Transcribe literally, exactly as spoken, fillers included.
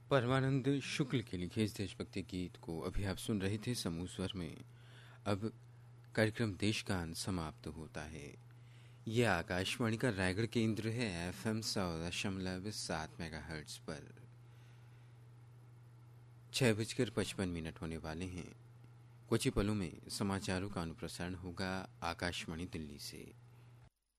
परमानंद शुक्ल के लिखे इस देशभक्ति गीत को अभी आप सुन रहे थे समूह स्वर में। अब कार्यक्रम देशगान समाप्त होता है। यह आकाशवाणी का रायगढ़ केंद्र है एफ एम सौ दशमलव सात मेगा हर्ट्ज पर। छह बजकर पचपन मिनट होने वाले हैं। कुछ ही पलों में समाचारों का अनुप्रसारण होगा आकाशवाणी दिल्ली से।